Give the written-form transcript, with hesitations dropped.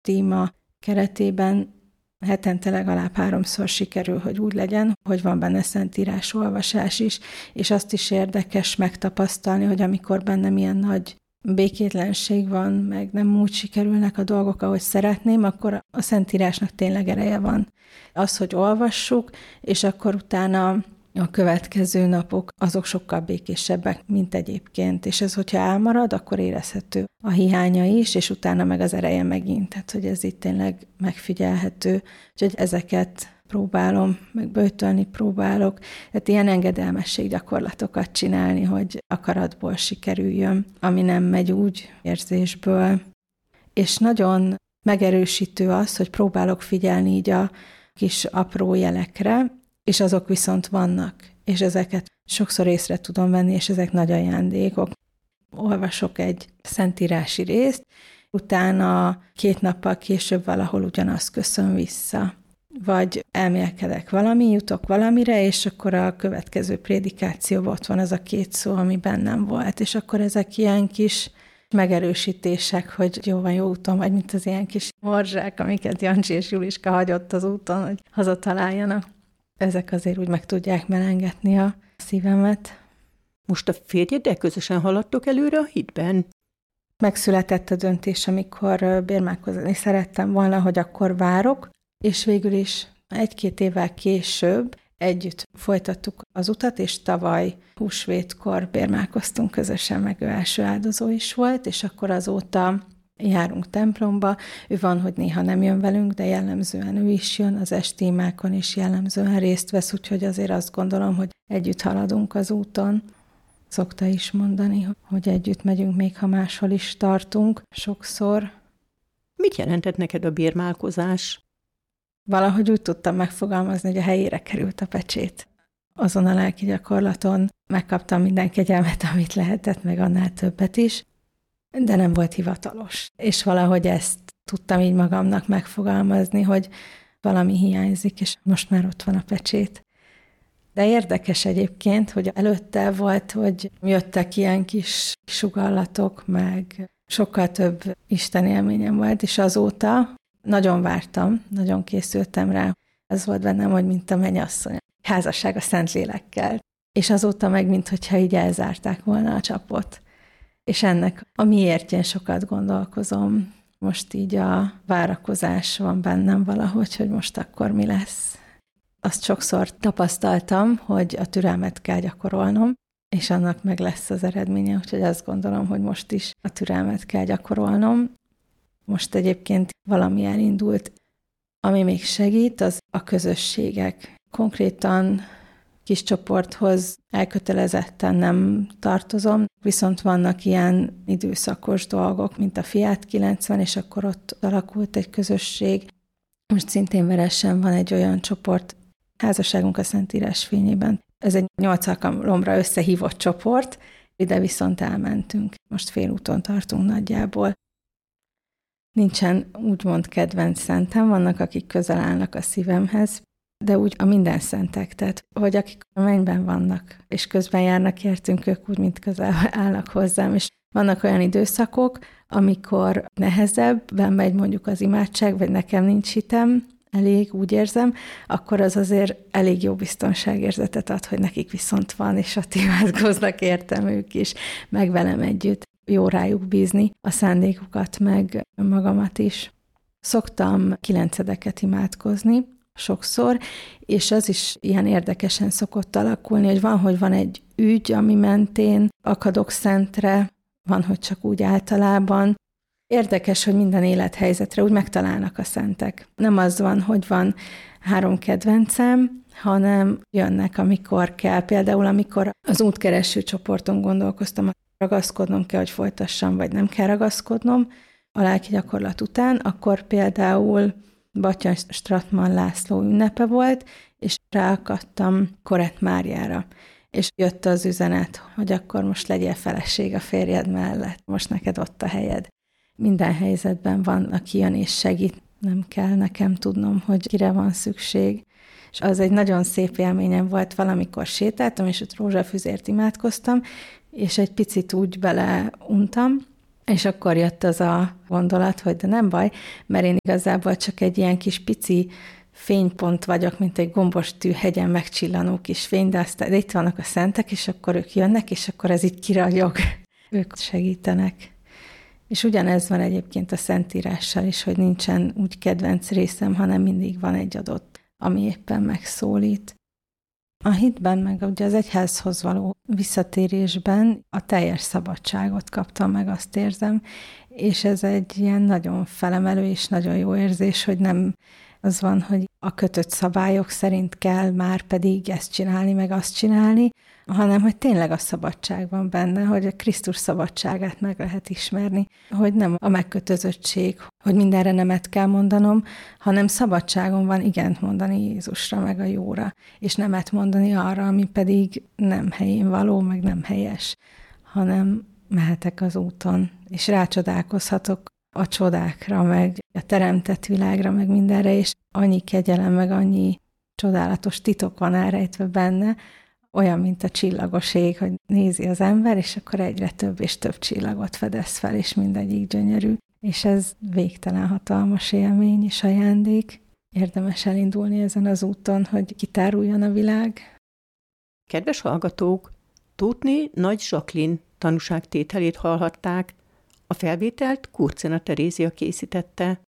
téma keretében hetente legalább 3-szor sikerül, hogy úgy legyen, hogy van benne szentírás olvasás is, és azt is érdekes megtapasztalni, hogy amikor bennem ilyen nagy békétlenség van, meg nem úgy sikerülnek a dolgok, ahogy szeretném, akkor a szentírásnak tényleg ereje van. Az, hogy olvassuk, és akkor utána a következő napok azok sokkal békésebbek, mint egyébként. És ez, hogyha elmarad, akkor érezhető a hiánya is, és utána meg az ereje megint. Tehát, hogy ez itt tényleg megfigyelhető. Úgyhogy ezeket próbálom, meg böjtölni próbálok. Tehát ilyen engedelmességgyakorlatokat csinálni, hogy akaratból sikerüljön, ami nem megy úgy érzésből. És nagyon megerősítő az, hogy próbálok figyelni így a kis apró jelekre, és azok viszont vannak, és ezeket sokszor észre tudom venni, és ezek nagy ajándékok. Olvasok egy szentírási részt, utána 2 nappal később valahol ugyanazt köszön vissza. Vagy elmélkedek jutok valamire, és akkor a következő prédikációban ott van az a 2 szó, ami bennem volt, és akkor ezek ilyen kis megerősítések, hogy jó van, jó úton vagy, mint az ilyen kis morzsák, amiket Jancsi és Juliska hagyott az úton, hogy hazataláljanak. Ezek azért úgy meg tudják melengetni a szívemet. Most a férjeddel közösen haladtok előre a hitben? Megszületett a döntés, amikor bérmálkozni szerettem volna, hogy akkor várok, és végül is 1-2 évvel később együtt folytattuk az utat, és tavaly húsvétkor bérmálkoztunk közösen, meg ő első áldozó is volt, és akkor azóta járunk templomba. Ő van, hogy néha nem jön velünk, de jellemzően ő is jön, az esti imákon is jellemzően részt vesz, úgyhogy azért azt gondolom, hogy együtt haladunk az úton. Szokta is mondani, hogy együtt megyünk, még ha máshol is tartunk sokszor. Mit jelentett neked a bérmálkozás? Valahogy úgy tudtam megfogalmazni, hogy a helyére került a pecsét. Azon a lelki gyakorlaton megkaptam minden kegyelmet, amit lehetett, meg annál többet is, de nem volt hivatalos. És valahogy ezt tudtam így magamnak megfogalmazni, hogy valami hiányzik, és most már ott van a pecsét. De érdekes egyébként, hogy előtte volt, hogy jöttek ilyen kis sugallatok, meg sokkal több Isten élményem volt, és azóta nagyon vártam, nagyon készültem rá. Ez volt bennem, hogy mint a mennyasszony. Házasság a Szentlélekkel. És azóta meg, minthogyha így elzárták volna a csapot. És ennek a miértjén sokat gondolkozom. Most így a várakozás van bennem valahogy, hogy most akkor mi lesz. Azt sokszor tapasztaltam, hogy a türelmet kell gyakorolnom, és annak meg lesz az eredménye, úgyhogy azt gondolom, hogy most is a türelmet kell gyakorolnom. Most egyébként valami elindult, ami még segít, az a közösségek. Konkrétan kis csoporthoz elkötelezetten nem tartozom, viszont vannak ilyen időszakos dolgok, mint a Fiat 90, és akkor ott alakult egy közösség. Most szintén Veresen van egy olyan csoport, Házasságunk a Szentírás fényében. Ez egy 8 alkalomra összehívott csoport, ide viszont elmentünk. Most félúton tartunk nagyjából. Nincsen úgymond kedvenc szentem, vannak, akik közel állnak a szívemhez, de úgy a minden szentek, tehát hogy akik a mennyben vannak, és közben járnak értünk, ők úgy, mint közel állnak hozzám, és vannak olyan időszakok, amikor nehezebben megy mondjuk az imádság, vagy nekem nincs hitem, elég, úgy érzem, akkor az azért elég jó biztonságérzetet ad, hogy nekik viszont van, és ott imádkoznak értem ők is, meg velem együtt. Jó rájuk bízni a szándékukat, meg magamat is. Szoktam 9-edeket imádkozni sokszor, és az is ilyen érdekesen szokott alakulni, hogy van egy ügy, ami mentén akadok szentre, van, hogy csak úgy általában. Érdekes, hogy minden élethelyzetre úgy megtalálnak a szentek. Nem az van, hogy van 3 kedvencem, hanem jönnek, amikor kell. Például, amikor az útkereső csoporton gondolkoztam, ragaszkodnom kell, hogy folytassam, vagy nem kell ragaszkodnom a lelki gyakorlat után, akkor például Battya Stratman László ünnepe volt, és ráakadtam Korett Máriára. És jött az üzenet, hogy akkor most legyél feleség a férjed mellett, most neked ott a helyed. Minden helyzetben van, aki jön és segít, nem kell nekem tudnom, hogy kire van szükség. És az egy nagyon szép élményem volt, valamikor sétáltam, és ott rózsafüzért imádkoztam, és egy picit úgy beleuntam, És akkor jött az a gondolat, hogy de nem baj, mert én igazából csak egy ilyen kis pici fénypont vagyok, mint egy gombostű hegyen megcsillanó kis fény, de aztán itt vannak a szentek, és akkor ők jönnek, és akkor ez így kiragyog. Ők segítenek. És ugyanez van egyébként a Szentírással is, hogy nincsen úgy kedvenc részem, hanem mindig van egy adott, ami éppen megszólít. A hitben, meg ugye az egyházhoz való visszatérésben a teljes szabadságot kaptam meg, azt érzem, és ez egy ilyen nagyon felemelő és nagyon jó érzés, hogy nem az van, hogy a kötött szabályok szerint kell már pedig ezt csinálni, meg azt csinálni, hanem hogy tényleg a szabadság van benne, hogy a Krisztus szabadságát meg lehet ismerni, hogy nem a megkötözöttség, hogy mindenre nemet kell mondanom, hanem szabadságom van igent mondani Jézusra, meg a jóra, és nemet mondani arra, ami pedig nem helyén való, meg nem helyes, hanem mehetek az úton, és rácsodálkozhatok a csodákra, meg a teremtett világra, meg mindenre, és annyi kegyelem, meg annyi csodálatos titok van elrejtve benne, olyan, mint a csillagos ég, hogy nézi az ember, és akkor egyre több és több csillagot fedez fel, és mindegyik gyönyörű. És ez végtelen hatalmas élmény és ajándék. Érdemes elindulni ezen az úton, hogy kitáruljon a világ. Kedves hallgatók, Tóthné Nagy Zsaklin tanúságtételét hallhatták. A felvételt Kurcena Terézia készítette.